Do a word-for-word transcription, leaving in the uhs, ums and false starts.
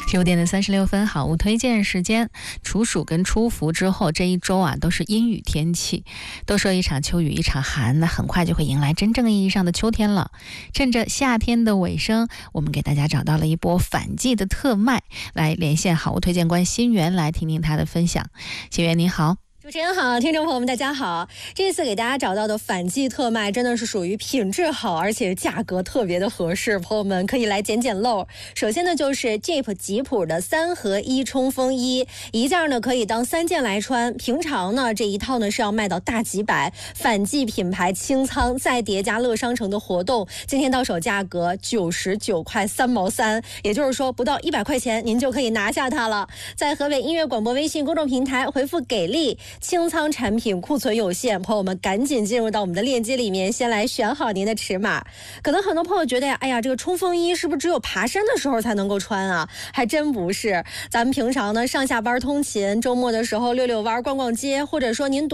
十五点的三十六分，好物推荐时间。处暑跟初伏之后，这一周啊都是阴雨天气。都说一场秋雨一场寒，那很快就会迎来真正意义上的秋天了。趁着夏天的尾声，我们给大家找到了一波反季的特卖，来连线好物推荐官新源来听听他的分享。新源您好。 主持人好，听众朋友们大家好。这次给大家找到的反季特卖真的是属于品质好，而且价格特别的合适，朋友们可以来捡捡漏。首先呢就是 Jeep 吉普的三合一冲锋衣，一件呢可以当三件来穿，平常呢这一套呢是要卖到大几百，反季品牌清仓再叠加乐商城的活动，今天到手价格九十九块三毛三，也就是说不到一百块钱您就可以拿下它了。在河北音乐广播微信公众平台回复给力，清仓产品库存有限，朋友们赶紧进入到我们的链接里面，先来选好您的尺码。可能很多朋友觉得呀，哎呀，这个冲锋衣是不是只有爬山的时候才能够穿啊？还真不是，咱们平常呢上下班通勤，周末的时候溜溜弯、逛逛街，或者说您